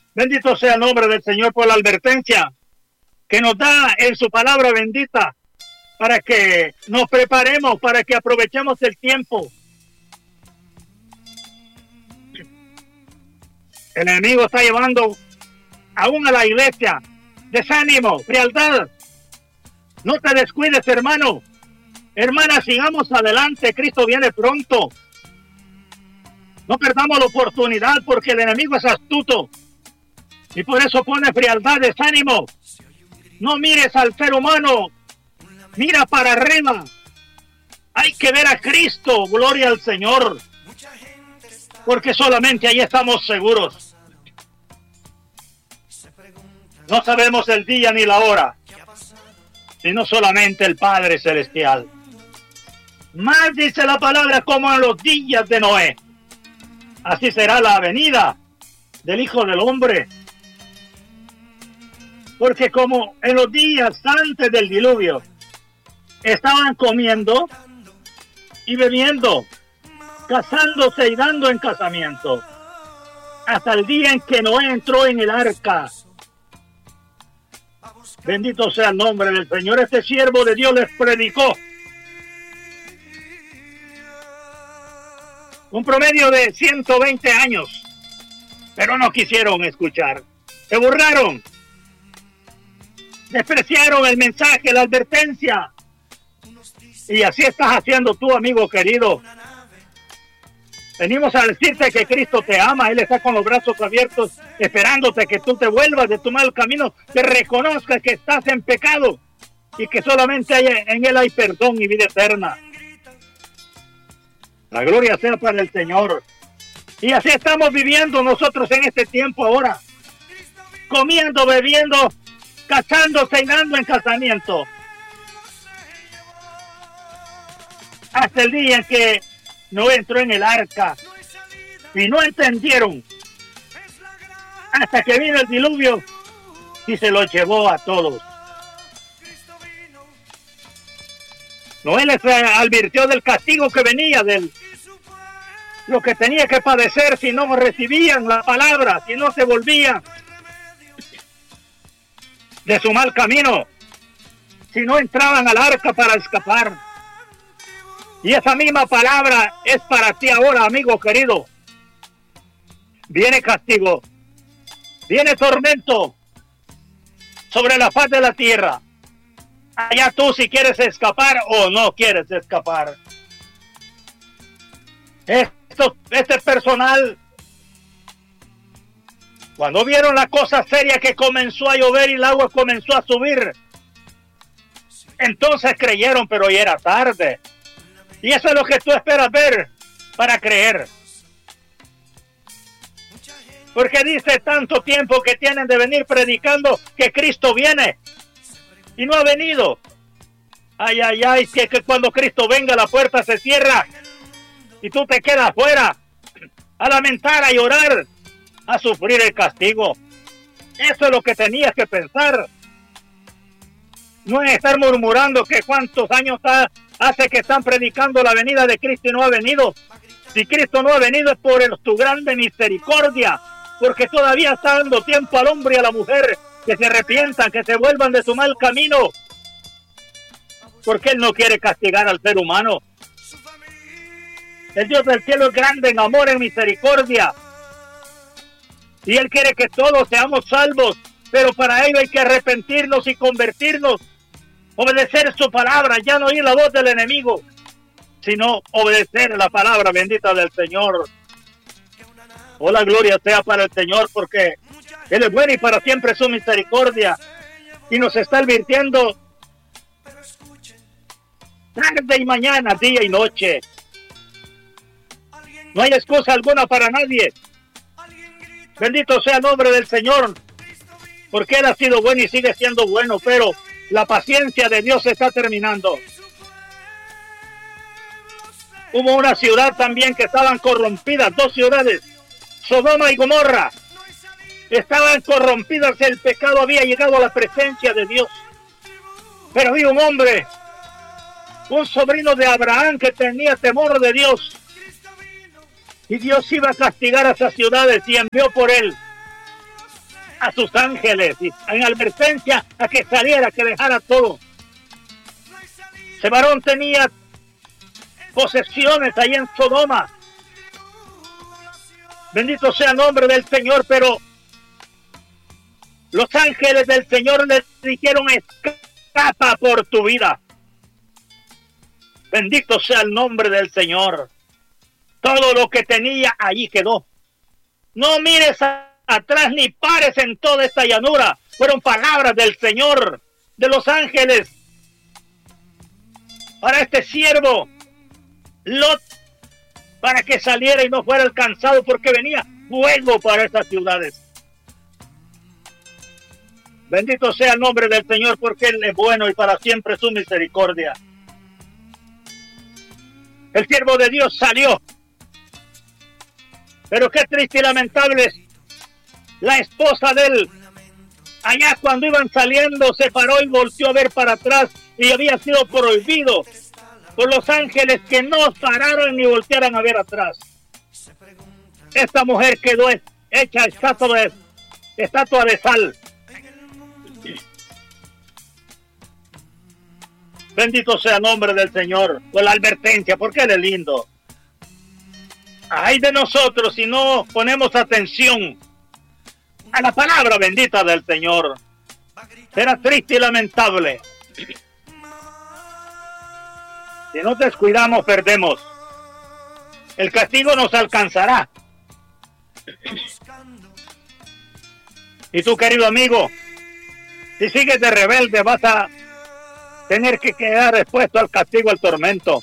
Bendito sea el nombre del Señor por la advertencia que nos da en su palabra bendita para que nos preparemos, para que aprovechemos el tiempo. El enemigo está llevando aún a la iglesia desánimo, frialdad. No te descuides, hermano. Hermana, sigamos adelante. Cristo viene pronto. No perdamos la oportunidad porque el enemigo es astuto. Y por eso pone frialdad, desánimo. No mires al ser humano. Mira para arriba. Hay que ver a Cristo. Gloria al Señor. Porque solamente ahí estamos seguros. No sabemos el día ni la hora, sino solamente el Padre Celestial. Más dice la palabra como en los días de Noé. Así será la venida del Hijo del Hombre. Porque como en los días antes del diluvio, estaban comiendo y bebiendo, casándose y dando en casamiento, hasta el día en que Noé entró en el arca. Bendito sea el nombre del Señor. Este siervo de Dios les predicó un promedio de 120 años, pero no quisieron escuchar. Se burlaron, despreciaron el mensaje, la advertencia. Y así estás haciendo tú, amigo querido. Venimos a decirte que Cristo te ama. Él está con los brazos abiertos esperándote que tú te vuelvas de tu mal camino, que reconozcas que estás en pecado y que solamente en Él hay perdón y vida eterna. La gloria sea para el Señor. Y así estamos viviendo nosotros en este tiempo ahora. Comiendo, bebiendo, casándose y dando en casamiento. Hasta el día en que no entró en el arca y no entendieron hasta que vino el diluvio y se lo llevó a todos. Noé les advirtió del castigo que venía, de lo que tenía que padecer si no recibían la palabra, si no se volvían de su mal camino, si no entraban al arca para escapar. Y esa misma palabra es para ti ahora, amigo querido. Viene castigo, viene tormento sobre la faz de la tierra. Allá tú si quieres escapar o no quieres escapar. Este personal, cuando vieron la cosa seria que comenzó a llover y el agua comenzó a subir, entonces creyeron, pero ya era tarde. Y eso es lo que tú esperas ver para creer. Porque dice tanto tiempo que tienen de venir predicando que Cristo viene y no ha venido. Ay, ay, ay, que cuando Cristo venga la puerta se cierra y tú te quedas afuera a lamentar, a llorar, a sufrir el castigo. Eso es lo que tenías que pensar. No es estar murmurando que cuántos años hace que están predicando la venida de Cristo y no ha venido. Si Cristo no ha venido es por tu grande misericordia, porque todavía está dando tiempo al hombre y a la mujer que se arrepientan, que se vuelvan de su mal camino, porque Él no quiere castigar al ser humano. El Dios del cielo es grande en amor, en misericordia, y Él quiere que todos seamos salvos, pero para ello hay que arrepentirnos y convertirnos, obedecer su palabra, ya no oír la voz del enemigo, sino obedecer la palabra bendita del Señor. Oh, la gloria sea para el Señor, porque Él es bueno y para siempre su misericordia, y nos está advirtiendo tarde y mañana, día y noche. No hay excusa alguna para nadie. Bendito sea el nombre del Señor, porque Él ha sido bueno y sigue siendo bueno, pero la paciencia de Dios se está terminando. Hubo una ciudad también que estaban corrompidas, 2 ciudades, Sodoma y Gomorra. Estaban corrompidas, el pecado había llegado a la presencia de Dios. Pero había un hombre, un sobrino de Abraham que tenía temor de Dios. Y Dios iba a castigar a esas ciudades y envió por él a sus ángeles y en advertencia a que saliera, que dejara todo. Ese varón tenía posesiones ahí en Sodoma. Bendito sea el nombre del Señor, pero los ángeles del Señor le dijeron: escapa por tu vida. Bendito sea el nombre del Señor. Todo lo que tenía allí quedó. No mires atrás ni pares en toda esta llanura. Fueron palabras del Señor, de los ángeles, para este siervo Lot, para que saliera y no fuera alcanzado, porque venía fuego para estas ciudades. Bendito sea el nombre del Señor, porque Él es bueno y para siempre su misericordia. El siervo de Dios salió. Pero qué triste y lamentable es la esposa de él. Allá cuando iban saliendo se paró y volteó a ver para atrás, y había sido prohibido por los ángeles que no pararon ni voltearan a ver atrás. Esta mujer quedó hecha estatua de sal. Bendito sea el nombre del Señor por la advertencia, porque Él es lindo. Ay de nosotros si no ponemos atención a la palabra bendita del Señor. Será triste y lamentable. Si no descuidamos, perdemos. El castigo nos alcanzará. Y tú, querido amigo, si sigues de rebelde, vas a tener que quedar expuesto al castigo, al tormento.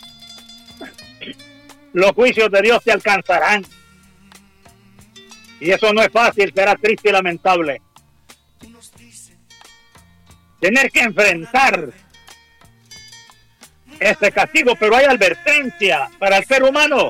Los juicios de Dios te alcanzarán. Y eso no es fácil, será triste y lamentable. Tener que enfrentar este castigo, pero hay advertencia para el ser humano.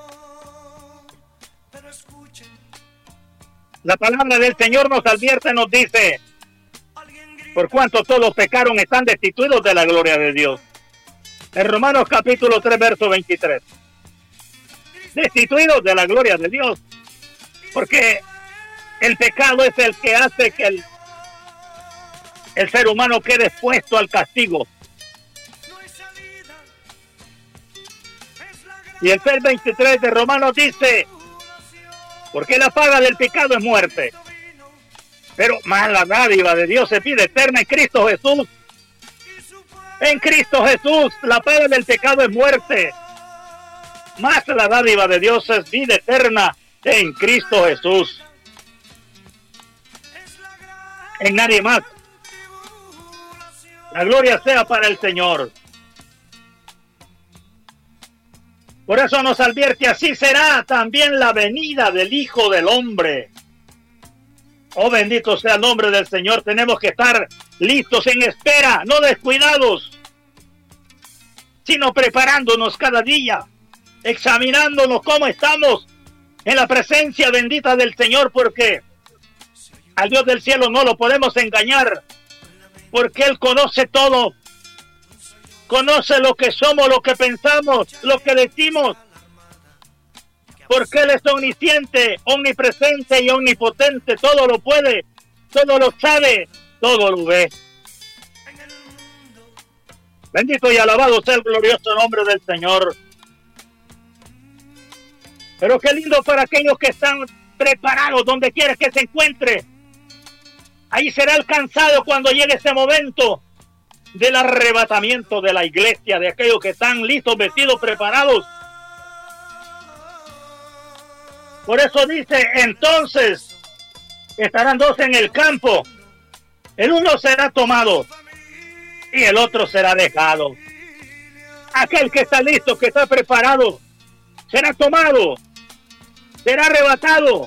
La palabra del Señor nos advierte, nos dice: por cuanto todos pecaron, están destituidos de la gloria de Dios. En Romanos capítulo 3, verso 23. Destituidos de la gloria de Dios. Porque el pecado es el que hace que el ser humano quede expuesto al castigo. Y el verso 23 de Romanos dice: porque la paga del pecado es muerte, pero más la dádiva de Dios es vida eterna en Cristo Jesús. En Cristo Jesús la paga del pecado es muerte, más la dádiva de Dios es vida eterna en Cristo Jesús. En nadie más. La gloria sea para el Señor. Por eso nos advierte: así será también la venida del Hijo del Hombre. Oh, bendito sea el nombre del Señor. Tenemos que estar listos, en espera, no descuidados, sino preparándonos cada día, examinándonos cómo estamos en la presencia bendita del Señor, porque al Dios del cielo no lo podemos engañar, porque Él conoce todo. Conoce lo que somos, lo que pensamos, lo que decimos, porque Él es omnisciente, omnipresente y omnipotente. Todo lo puede, todo lo sabe, todo lo ve. Bendito y alabado sea el glorioso nombre del Señor. Pero qué lindo para aquellos que están preparados, donde quiera que se encuentre. Ahí será alcanzado cuando llegue ese momento del arrebatamiento de la iglesia, de aquellos que están listos, vestidos, preparados. Por eso dice: entonces estarán dos en el campo, el uno será tomado y el otro será dejado. Aquel que está listo, que está preparado, será tomado, será arrebatado,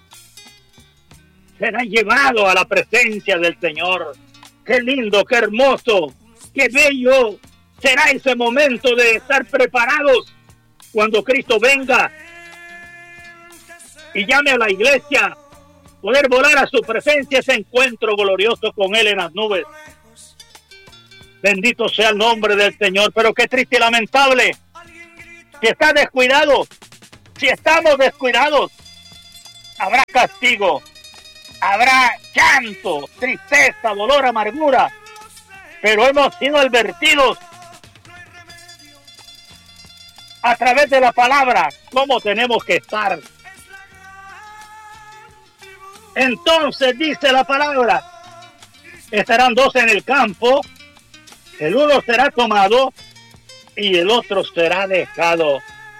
será llevado a la presencia del Señor. Qué lindo, qué hermoso, qué bello será ese momento de estar preparados cuando Cristo venga y llame a la iglesia, poder volar a su presencia, ese encuentro glorioso con Él en las nubes. Bendito sea el nombre del Señor. Pero qué triste y lamentable si está descuidado, si estamos descuidados, habrá castigo, habrá llanto, tristeza, dolor, amargura, pero hemos sido advertidos a través de la palabra cómo tenemos que estar. Entonces dice la palabra, estarán dos en el campo, el uno será tomado y el otro será dejado.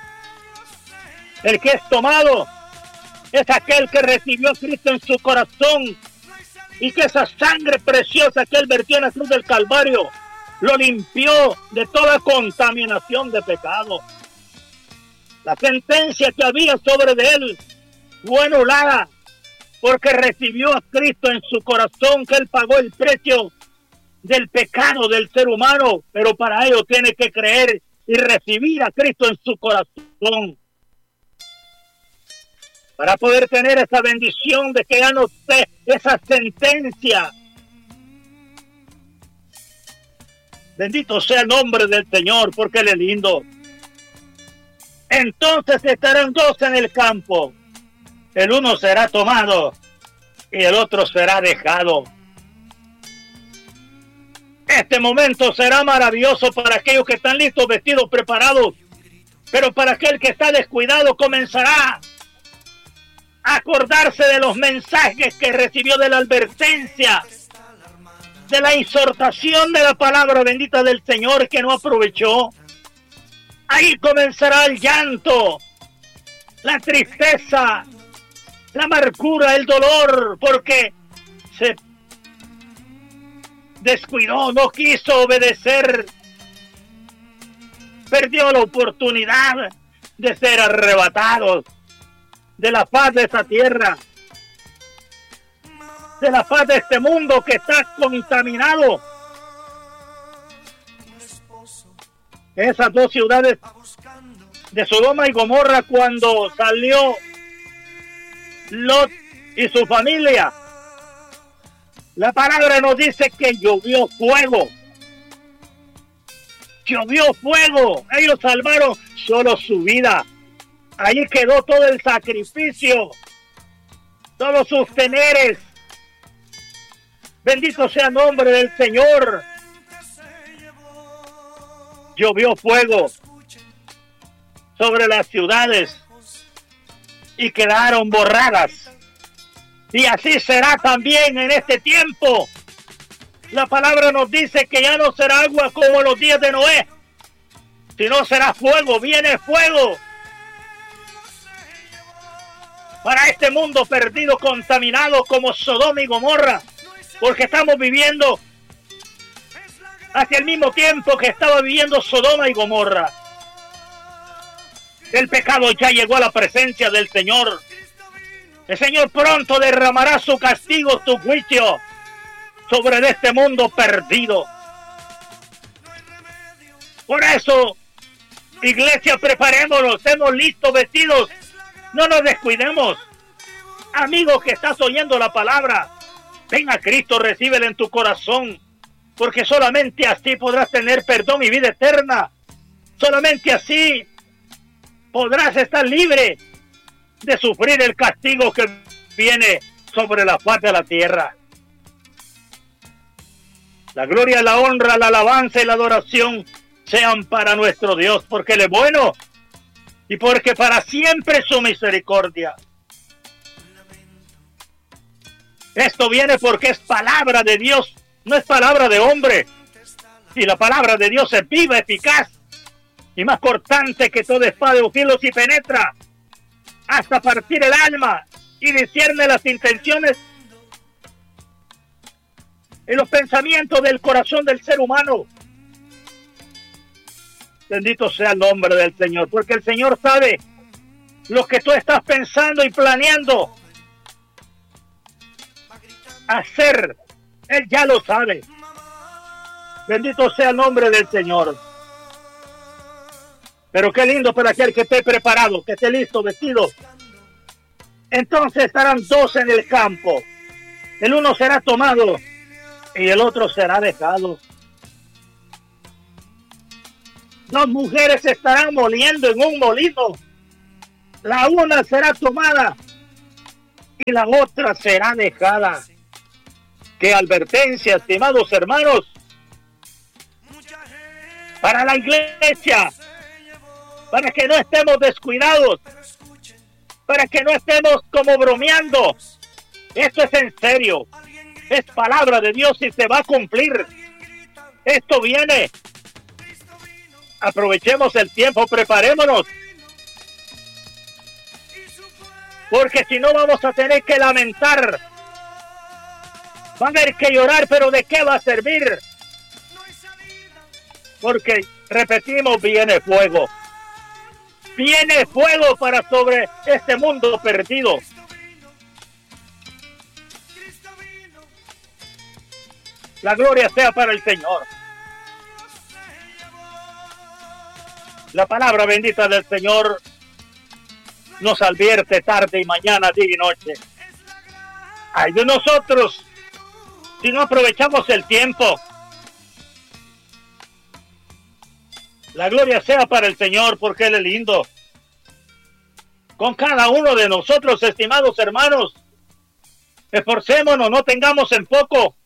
El que es tomado es aquel que recibió a Cristo en su corazón y que esa sangre preciosa que él vertió en la cruz del Calvario lo limpió de toda contaminación de pecado. La sentencia que había sobre de él fue anulada porque recibió a Cristo en su corazón, que él pagó el precio del pecado del ser humano, pero para ello tiene que creer y recibir a Cristo en su corazón para poder tener esa bendición de que ya no esté esa sentencia. Bendito sea el nombre del Señor, porque Él es lindo. Entonces estarán dos en el campo, el uno será tomado y el otro será dejado. Este momento será maravilloso para aquellos que están listos, vestidos, preparados, pero para aquel que está descuidado comenzará a acordarse de los mensajes que recibió, de la advertencia, de la exhortación de la palabra bendita del Señor que no aprovechó. Ahí comenzará el llanto, la tristeza, la amargura, el dolor, porque se descuidó, no quiso obedecer, perdió la oportunidad de ser arrebatados de la paz de esta tierra, de la paz de este mundo que está contaminado. Esas dos ciudades de Sodoma y Gomorra, cuando salió Lot y su familia, la palabra nos dice que llovió fuego. Llovió fuego. Ellos salvaron solo su vida. Ahí quedó todo el sacrificio, todos sus teneres. Bendito sea el nombre del Señor. Llovió fuego sobre las ciudades y quedaron borradas. Y así será también en este tiempo. La palabra nos dice que ya no será agua como los días de Noé, sino será fuego. Viene fuego para este mundo perdido, contaminado como Sodoma y Gomorra, porque estamos viviendo hacia el mismo tiempo que estaba viviendo Sodoma y Gomorra. El pecado ya llegó a la presencia del Señor. El Señor pronto derramará su castigo, su juicio sobre este mundo perdido. Por eso, iglesia, preparémonos, estemos listos, vestidos. No nos descuidemos. Amigo que estás oyendo la palabra, ven a Cristo, recíbele en tu corazón, porque solamente así podrás tener perdón y vida eterna. Solamente así podrás estar libre de sufrir el castigo que viene sobre la faz de la tierra. La gloria, la honra, la alabanza y la adoración sean para nuestro Dios, porque Él es bueno y porque para siempre su misericordia. Esto viene porque es palabra de Dios, no es palabra de hombre. Y la palabra de Dios es viva, eficaz y más cortante que toda espada de dos filos, y penetra hasta partir el alma y discierne las intenciones y los pensamientos del corazón del ser humano. Bendito sea el nombre del Señor, porque el Señor sabe lo que tú estás pensando y planeando hacer. Él ya lo sabe. Bendito sea el nombre del Señor. Pero qué lindo para aquel que esté preparado, que esté listo, vestido. Entonces estarán dos en el campo. El uno será tomado y el otro será dejado. Dos mujeres estarán moliendo en un molino. La una será tomada y la otra será dejada. Qué advertencia, estimados hermanos, para la iglesia, para que no estemos descuidados, para que no estemos como bromeando. Esto es en serio, es palabra de Dios y se va a cumplir. Esto viene. Aprovechemos el tiempo, preparémonos, porque si no vamos a tener que lamentar, va a haber que llorar, pero ¿de qué va a servir? Porque, repetimos, viene fuego para sobre este mundo perdido. La gloria sea para el Señor. La palabra bendita del Señor nos advierte tarde y mañana, día y noche. Ay de nosotros si no aprovechamos el tiempo. La gloria sea para el Señor, porque Él es lindo. Con cada uno de nosotros, estimados hermanos, esforcémonos, no tengamos en poco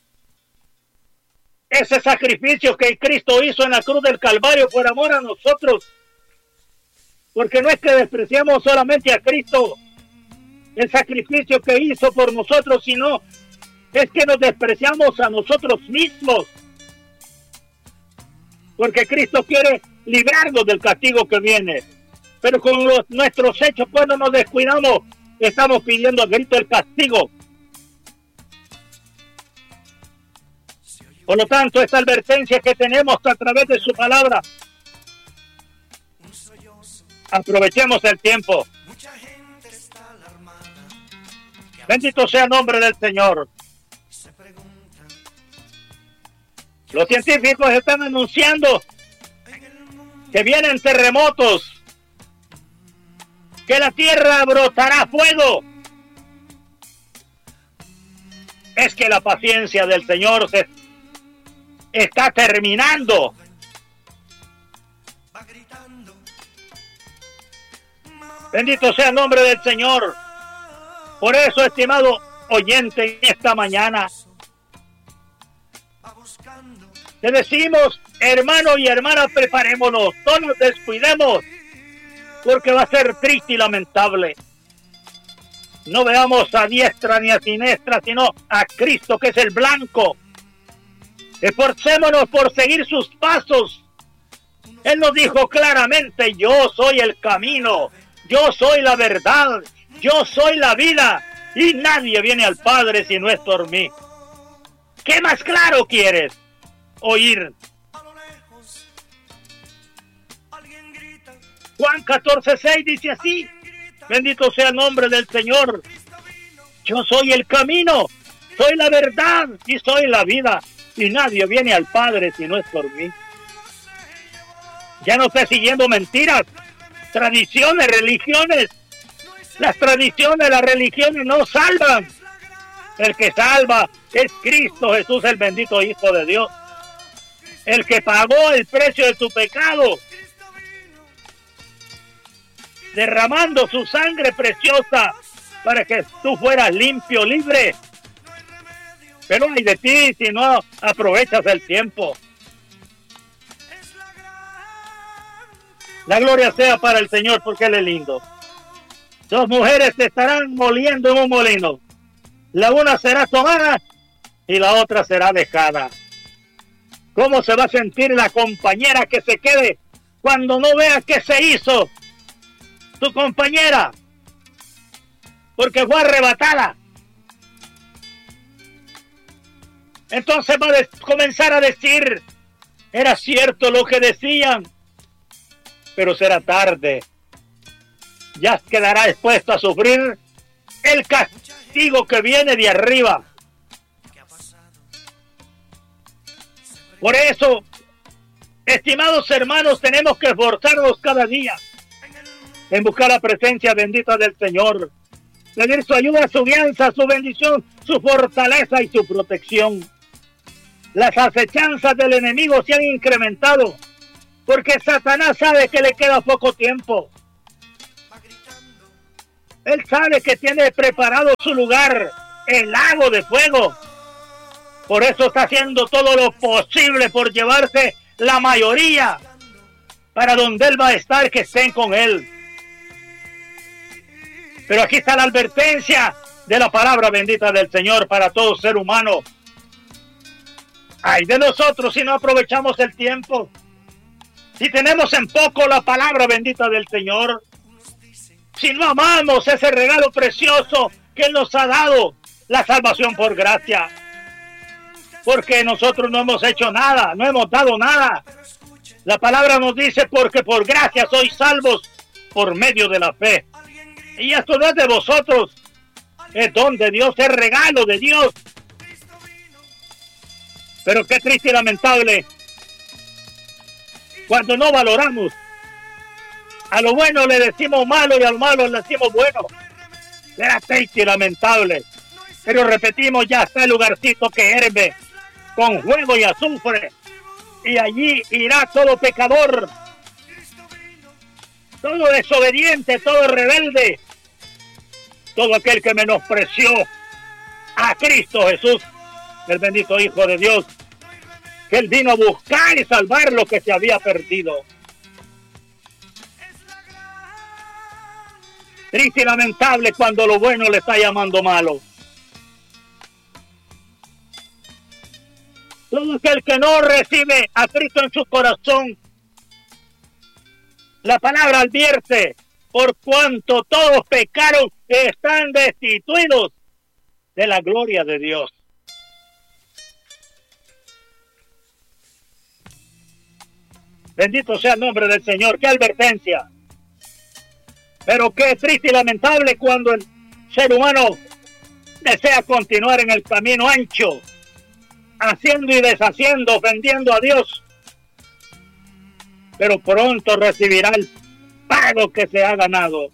ese sacrificio que Cristo hizo en la cruz del Calvario por amor a nosotros. Porque no es que despreciamos solamente a Cristo, el sacrificio que hizo por nosotros, sino es que nos despreciamos a nosotros mismos. Porque Cristo quiere librarnos del castigo que viene. Pero con nuestros hechos, cuando nos descuidamos, estamos pidiendo a grito el castigo. Por lo tanto, esta advertencia que tenemos a través de su palabra, aprovechemos el tiempo. Bendito sea el nombre del Señor. Los científicos están anunciando que vienen terremotos, que la tierra brotará fuego. Es que la paciencia del Señor se está terminando. Bendito sea el nombre del Señor. Por eso, estimado oyente, en esta mañana te decimos, hermano y hermana, preparémonos, no nos descuidemos, porque va a ser triste y lamentable. No veamos a diestra ni a siniestra, sino a Cristo, que es el blanco. Esforcémonos por seguir sus pasos. Él nos dijo claramente, yo soy el camino, yo soy la verdad, yo soy la vida, y nadie viene al Padre si no es por mí. ¿Qué más claro quieres oír? Juan 14:6 dice así, bendito sea el nombre del Señor. Yo soy el camino, soy la verdad y soy la vida, y nadie viene al Padre si no es por mí. Ya no esté siguiendo mentiras, tradiciones, religiones. Las tradiciones, las religiones no salvan. El que salva es Cristo Jesús, el bendito Hijo de Dios, el que pagó el precio de tu pecado, derramando su sangre preciosa para que tú fueras limpio, libre. Pero ay de ti si no aprovechas el tiempo. La gloria sea para el Señor, porque Él es lindo. Dos mujeres se estarán moliendo en un molino. La una será tomada y la otra será dejada. ¿Cómo se va a sentir la compañera que se quede cuando no vea qué se hizo su compañera? Porque fue arrebatada. Entonces va a comenzar a decir, era cierto lo que decían, pero será tarde. Ya quedará expuesto a sufrir el castigo que viene de arriba. Por eso, estimados hermanos, tenemos que esforzarnos cada día en buscar la presencia bendita del Señor, pedir su ayuda, su guianza, su bendición, su fortaleza y su protección. Las acechanzas del enemigo se han incrementado porque Satanás sabe que le queda poco tiempo. Él sabe que tiene preparado su lugar, el lago de fuego. Por eso está haciendo todo lo posible por llevarse la mayoría para donde Él va a estar, que estén con Él. Pero aquí está la advertencia de la palabra bendita del Señor para todo ser humano. Ay de nosotros si no aprovechamos el tiempo, si tenemos en poco la palabra bendita del Señor, si no amamos ese regalo precioso que Él nos ha dado, la salvación por gracia. Porque nosotros no hemos hecho nada, no hemos dado nada. La palabra nos dice, porque por gracia sois salvos por medio de la fe. Y esto no es de vosotros, es don de Dios, es regalo de Dios. Pero qué triste y lamentable cuando no valoramos. A lo bueno le decimos malo y al malo le decimos bueno. Será triste y lamentable. Pero repetimos, ya está el lugarcito que herve con fuego y azufre. Y allí irá todo pecador, todo desobediente, todo rebelde, todo aquel que menospreció a Cristo Jesús, el bendito Hijo de Dios, que Él vino a buscar y salvar lo que se había perdido. Triste y lamentable cuando lo bueno le está llamando malo. Todo aquel que no recibe a Cristo en su corazón, la palabra advierte, por cuanto todos pecaron, están destituidos de la gloria de Dios. Bendito sea el nombre del Señor. ¡Qué advertencia! Pero qué triste y lamentable cuando el ser humano desea continuar en el camino ancho, haciendo y deshaciendo, ofendiendo a Dios, pero pronto recibirá el pago que se ha ganado.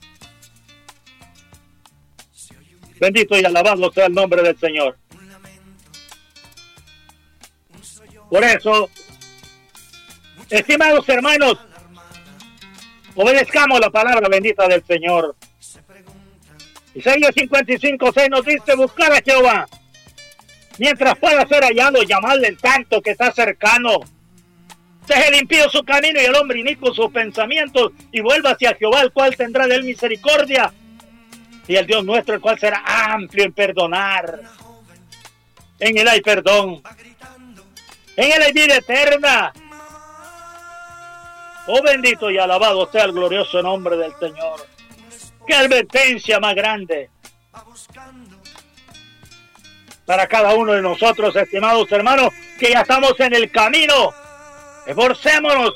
Bendito y alabado sea el nombre del Señor. Por eso, estimados hermanos, obedezcamos la palabra bendita del Señor. Isaías 55:6 nos dice: buscar a Jehová mientras pueda ser hallado, llamarle en tanto que está cercano. Deje el impío su camino y el hombre inicuo sus pensamientos, y vuelva hacia Jehová, el cual tendrá de él misericordia, y el Dios nuestro, el cual será amplio en perdonar. En él hay perdón, en él hay vida eterna. Oh, bendito y alabado sea el glorioso nombre del Señor. Qué advertencia más grande para cada uno de nosotros, estimados hermanos, que ya estamos en el camino. Esforcémonos,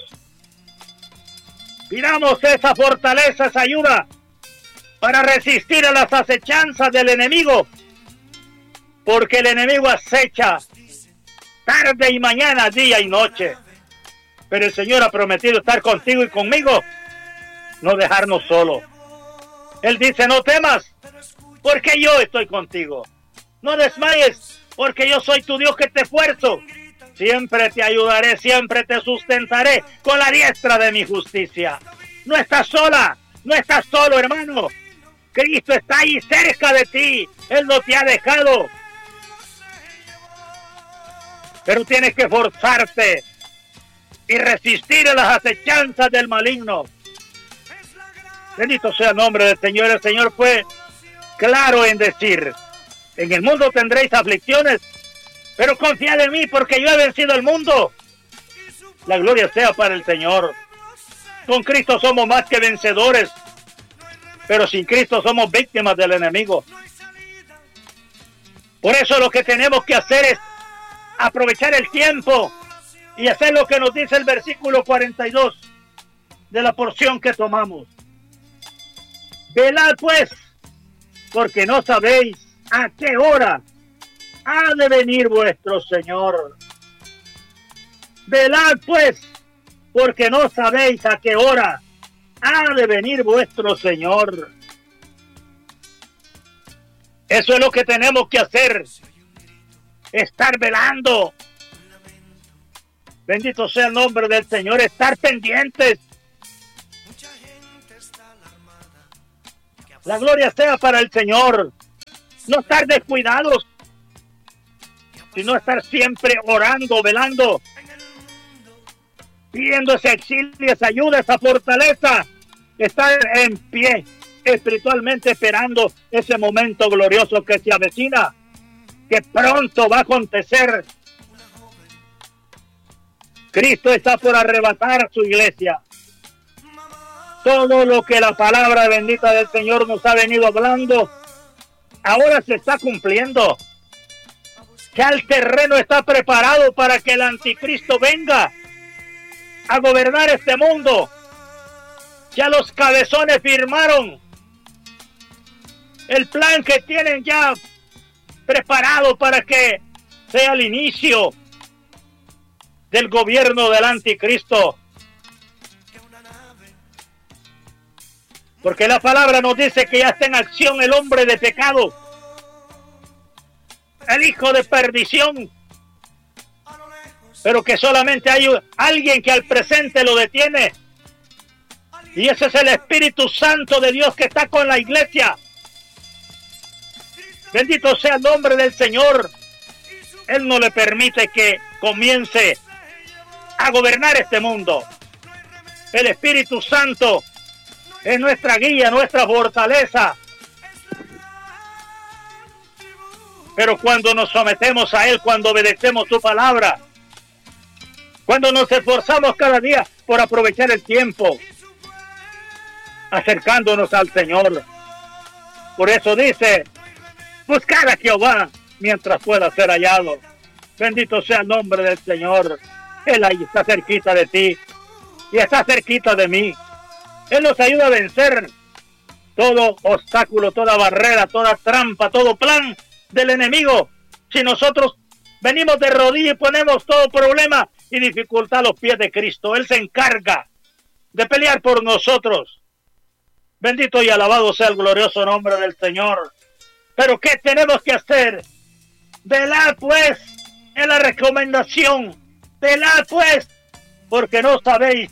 pidamos esa fortaleza, esa ayuda para resistir a las acechanzas del enemigo, porque el enemigo acecha tarde y mañana, día y noche. Pero el Señor ha prometido estar contigo y conmigo, no dejarnos solos. Él dice: no temas, porque yo estoy contigo. No desmayes, porque yo soy tu Dios que te esfuerzo. Siempre te ayudaré, siempre te sustentaré con la diestra de mi justicia. No estás sola, no estás solo, hermano. Cristo está ahí cerca de ti. Él no te ha dejado. Pero tienes que esforzarte y resistir a las acechanzas del maligno. Bendito sea el nombre del Señor. El Señor fue claro en decir: en el mundo tendréis aflicciones, pero confiad en mí, porque yo he vencido el mundo. La gloria sea para el Señor. Con Cristo somos más que vencedores, pero sin Cristo somos víctimas del enemigo. Por eso lo que tenemos que hacer es aprovechar el tiempo y hacer lo que nos dice el versículo 42 de la porción que tomamos. Velad pues, porque no sabéis a qué hora ha de venir vuestro Señor. Velad pues, porque no sabéis a qué hora ha de venir vuestro Señor. Eso es lo que tenemos que hacer, estar velando. Bendito sea el nombre del Señor, estar pendientes. La gloria sea para el Señor. No estar descuidados, sino estar siempre orando, velando, pidiendo ese auxilio, esa ayuda, esa fortaleza. Estar en pie, espiritualmente esperando ese momento glorioso que se avecina, que pronto va a acontecer. Cristo está por arrebatar su iglesia. Todo lo que la palabra bendita del Señor nos ha venido hablando, ahora se está cumpliendo. Ya el terreno está preparado para que el anticristo venga a gobernar este mundo. Ya los cabezones firmaron el plan que tienen ya preparado para que sea el inicio del gobierno del anticristo. Porque la palabra nos dice que ya está en acción el hombre de pecado, el hijo de perdición, pero que solamente hay alguien que al presente lo detiene, y ese es el Espíritu Santo de Dios que está con la iglesia. Bendito sea el nombre del Señor. Él no le permite que comience a gobernar este mundo. El Espíritu Santo es nuestra guía, nuestra fortaleza. Pero cuando nos sometemos a Él, cuando obedecemos su palabra, cuando nos esforzamos cada día por aprovechar el tiempo, acercándonos al Señor. Por eso dice, buscar a Jehová mientras pueda ser hallado. Bendito sea el nombre del Señor. Él ahí está cerquita de ti y está cerquita de mí. Él nos ayuda a vencer todo obstáculo, toda barrera, toda trampa, todo plan del enemigo. Si nosotros venimos de rodillas y ponemos todo problema y dificultad a los pies de Cristo, Él se encarga de pelear por nosotros. Bendito y alabado sea el glorioso nombre del Señor. Pero ¿qué tenemos que hacer? Velad pues, en la recomendación. Velad pues, porque no sabéis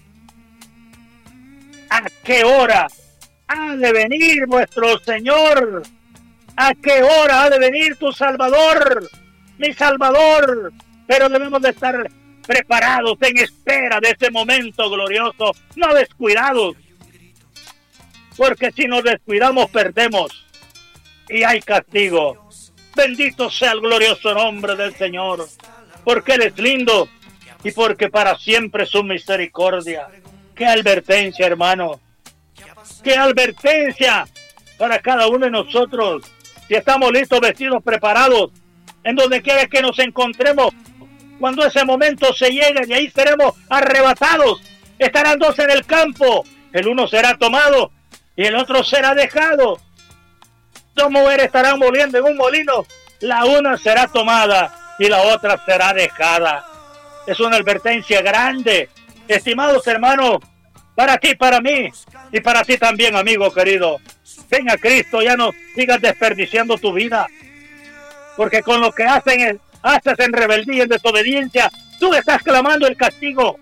a qué hora ha de venir vuestro Señor. ¿A qué hora ha de venir tu Salvador? Mi Salvador. Pero debemos de estar preparados en espera de ese momento glorioso. No descuidados. Porque si nos descuidamos perdemos. Y hay castigo. Bendito sea el glorioso nombre del Señor. Porque Él es lindo. Y porque para siempre su misericordia. ¡Qué advertencia, hermano! ¡Qué advertencia para cada uno de nosotros! Si estamos listos, vestidos, preparados, en donde quiera que nos encontremos, cuando ese momento se llegue, y ahí seremos arrebatados. Estarán dos en el campo, el uno será tomado y el otro será dejado. Dos mujeres estarán moliendo en un molino, la una será tomada y la otra será dejada. Es una advertencia grande, estimados hermanos, para ti, para mí y para ti también, amigo querido. Ven a Cristo, ya no sigas desperdiciando tu vida, porque con lo que haces en rebeldía, en desobediencia, tú estás clamando el castigo.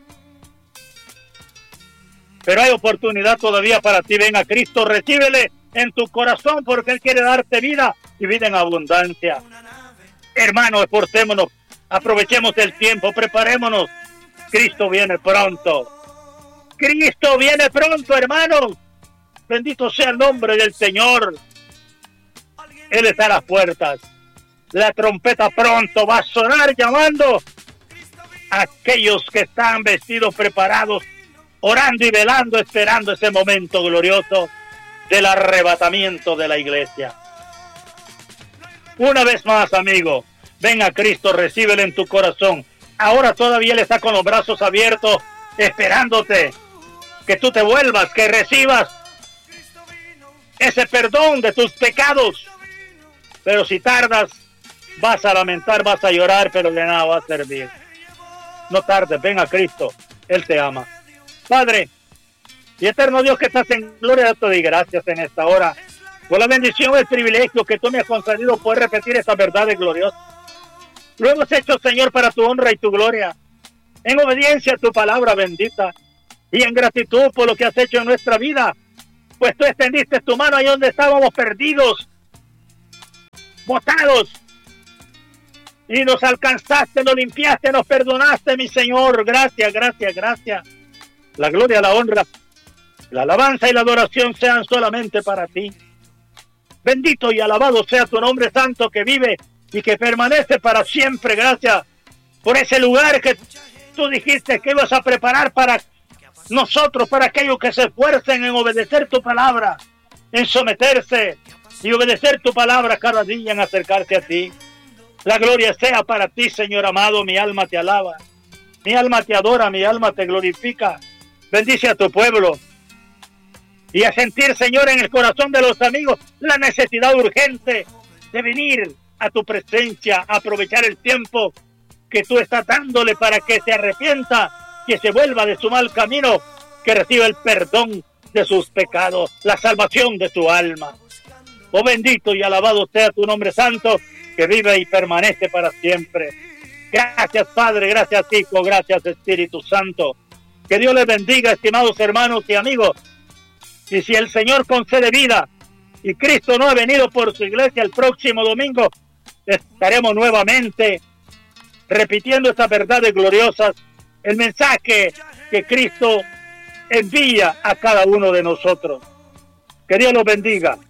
Pero hay oportunidad todavía para ti. Ven a Cristo, recíbele en tu corazón, porque Él quiere darte vida y vida en abundancia. Hermanos, esforcémonos, aprovechemos el tiempo, preparémonos. Cristo viene pronto. Cristo viene pronto, hermanos. Bendito sea el nombre del Señor. Él está a las puertas. La trompeta pronto va a sonar llamando a aquellos que están vestidos, preparados, orando y velando, esperando ese momento glorioso del arrebatamiento de la iglesia. Una vez más, amigo, ven a Cristo, recíbele en tu corazón. Ahora todavía Él está con los brazos abiertos, esperándote, que tú te vuelvas, que recibas ese perdón de tus pecados. Pero si tardas, vas a lamentar, vas a llorar, pero de nada va a servir. No tardes, ven a Cristo, Él te ama. Padre y eterno Dios que estás en gloria, te doy gracias en esta hora por la bendición y el privilegio que tú me has concedido poder repetir estas verdades gloriosas. Lo hemos hecho, Señor, para tu honra y tu gloria, en obediencia a tu palabra bendita y en gratitud por lo que has hecho en nuestra vida. pues tú extendiste tu mano ahí donde estábamos perdidos, botados, y nos alcanzaste, nos limpiaste, nos perdonaste, mi Señor. Gracias, gracias, gracias. La gloria, la honra, la alabanza y la adoración sean solamente para ti. Bendito y alabado sea tu nombre santo, que vive y que permanece para siempre. Gracias por ese lugar que tú dijiste que ibas a preparar para nosotros, para aquellos que se esfuercen en obedecer tu palabra, en someterse y obedecer tu palabra cada día, en acercarse a ti. La gloria sea para ti, Señor amado. Mi alma te alaba, mi alma te adora, mi alma te glorifica. Bendice a tu pueblo y a sentir, Señor, en el corazón de los amigos la necesidad urgente de venir a tu presencia, a aprovechar el tiempo que tú estás dándole para que se arrepienta, que se vuelva de su mal camino, que reciba el perdón de sus pecados, la salvación de su alma. Oh, bendito y alabado sea tu nombre santo, que vive y permanece para siempre. Gracias, Padre, gracias, Hijo, gracias, Espíritu Santo. Que Dios les bendiga, estimados hermanos y amigos. Y si el Señor concede vida y Cristo no ha venido por su iglesia, el próximo domingo estaremos nuevamente repitiendo estas verdades gloriosas, el mensaje que Cristo envía a cada uno de nosotros. Que Dios los bendiga.